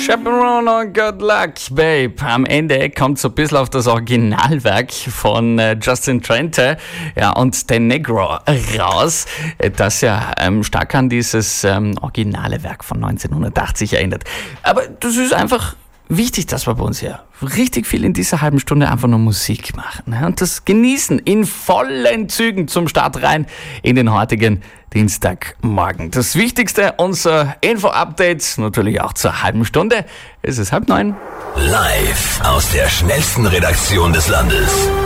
Chaperone und Good Luck, Babe. Am Ende kommt so ein bisschen auf das Originalwerk von Justin Tranter und The Negro raus, das ja stark an dieses originale Werk von 1980 erinnert. Aber das ist einfach wichtig, dass wir bei uns hier richtig viel in dieser halben Stunde einfach nur Musik machen und das genießen in vollen Zügen zum Start rein in den heutigen Dienstagmorgen. Das Wichtigste, unser Info-Update, natürlich auch zur halben Stunde. Es ist 8:30. Live aus der schnellsten Redaktion des Landes.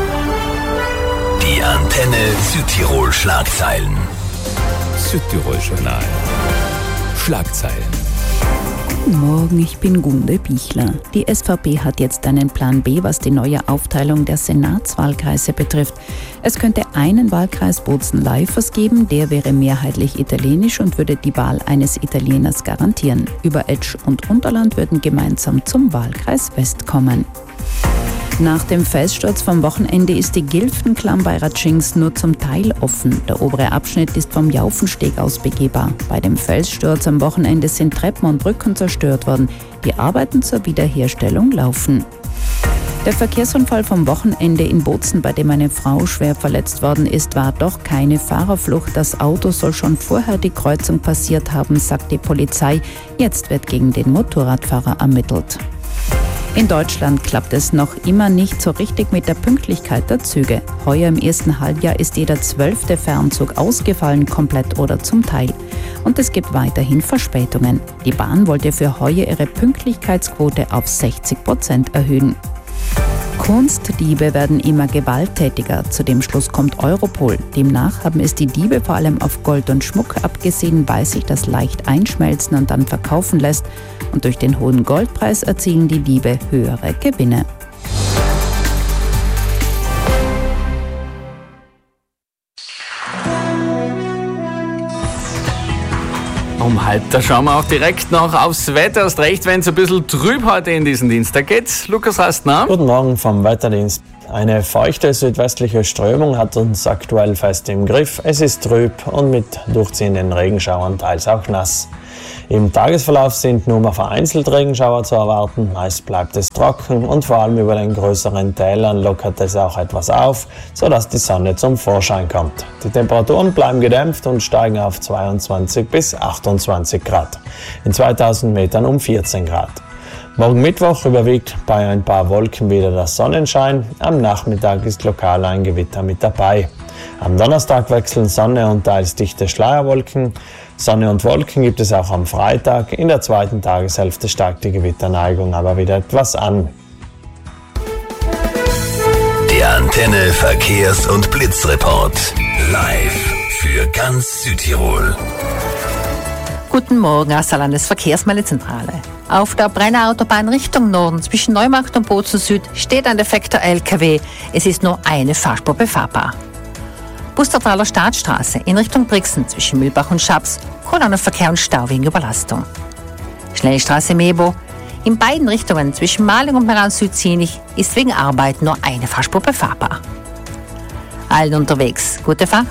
Die Antenne Südtirol Schlagzeilen. Südtirol Journal. Schlagzeilen. Guten Morgen, ich bin Gunde Bichler. Die SVP hat jetzt einen Plan B, was die neue Aufteilung der Senatswahlkreise betrifft. Es könnte einen Wahlkreis Bozen-Leifers geben, der wäre mehrheitlich italienisch und würde die Wahl eines Italieners garantieren. Über Etsch und Unterland würden gemeinsam zum Wahlkreis West kommen. Nach dem Felssturz vom Wochenende ist die Gilftenklamm bei Ratschings nur zum Teil offen. Der obere Abschnitt ist vom Jaufensteg aus begehbar. Bei dem Felssturz am Wochenende sind Treppen und Brücken zerstört worden. Die Arbeiten zur Wiederherstellung laufen. Der Verkehrsunfall vom Wochenende in Bozen, bei dem eine Frau schwer verletzt worden ist, war doch keine Fahrerflucht. Das Auto soll schon vorher die Kreuzung passiert haben, sagt die Polizei. Jetzt wird gegen den Motorradfahrer ermittelt. In Deutschland klappt es noch immer nicht so richtig mit der Pünktlichkeit der Züge. Heuer im ersten Halbjahr ist jeder 12. Fernzug ausgefallen, komplett oder zum Teil. Und es gibt weiterhin Verspätungen. Die Bahn wollte für heuer ihre Pünktlichkeitsquote auf 60% erhöhen. Kunstdiebe werden immer gewalttätiger. Zu dem Schluss kommt Europol. Demnach haben es die Diebe vor allem auf Gold und Schmuck abgesehen, weil sich das leicht einschmelzen und dann verkaufen lässt. Und durch den hohen Goldpreis erzielen die Diebe höhere Gewinne. Um halb, da schauen wir auch direkt noch aufs Wetter. Erst recht, wenn es ein bisschen trüb heute in diesen Dienstag geht. Lukas Rastner. Guten Morgen vom Wetterdienst. Eine feuchte südwestliche Strömung hat uns aktuell fest im Griff. Es ist trüb und mit durchziehenden Regenschauern teils auch nass. Im Tagesverlauf sind nur mal vereinzelt Regenschauer zu erwarten. Meist bleibt es trocken und vor allem über den größeren Tälern lockert es auch etwas auf, sodass die Sonne zum Vorschein kommt. Die Temperaturen bleiben gedämpft und steigen auf 22 bis 28 Grad. In 2000 Metern um 14 Grad. Morgen Mittwoch überwiegt bei ein paar Wolken wieder der Sonnenschein. Am Nachmittag ist lokal ein Gewitter mit dabei. Am Donnerstag wechseln Sonne und teils dichte Schleierwolken. Sonne und Wolken gibt es auch am Freitag. In der zweiten Tageshälfte steigt die Gewitterneigung aber wieder etwas an. Der Antenne Verkehrs- und Blitzreport. Live für ganz Südtirol. Guten Morgen aus der Landesverkehrsmeldezentrale. Auf der Brenner Autobahn Richtung Norden zwischen Neumarkt und Bozen Süd steht ein defekter LKW. Es ist nur eine Fahrspur befahrbar. Bustertaler Staatsstraße in Richtung Brixen zwischen Mühlbach und Schaps, Kolonnenverkehr und Stau wegen Überlastung. Schnellstraße Mebo in beiden Richtungen zwischen Maling und Meran Südziemlich ist wegen Arbeit nur eine Fahrspur befahrbar. Allen unterwegs, gute Fahrt.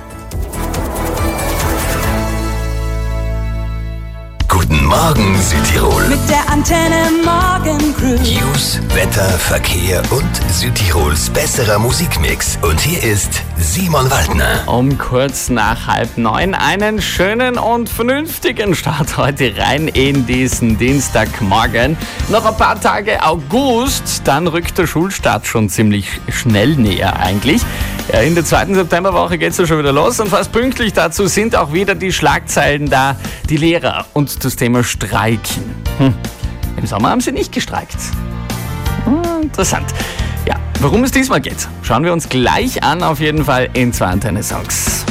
Guten Morgen Südtirol. Mit der Antenne Morgen Crew. News, Wetter, Verkehr und Südtirols besserer Musikmix. Und hier ist Simon Waldner. Um kurz nach 8:30 einen schönen und vernünftigen Start heute rein in diesen Dienstagmorgen. Noch ein paar Tage August, dann rückt der Schulstart schon ziemlich schnell näher eigentlich. In der 2. Septemberwoche geht es ja schon wieder los und fast pünktlich dazu sind auch wieder die Schlagzeilen da, die Lehrer und das Thema Streiken. Im Sommer haben sie nicht gestreikt. Interessant. Ja, worum es diesmal geht, schauen wir uns gleich an, auf jeden Fall in 2 Antenne-Songs.